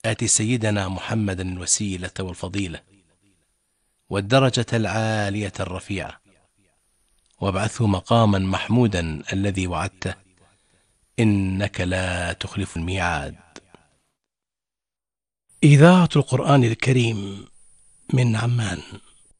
آت سيدنا محمدا الوسيلة والفضيلة والدرجة العالية الرفيعة، وابعثه مقاما محمودا الذي وعدته، إنك لا تخلف الميعاد. إذاعة القرآن الكريم من عمان.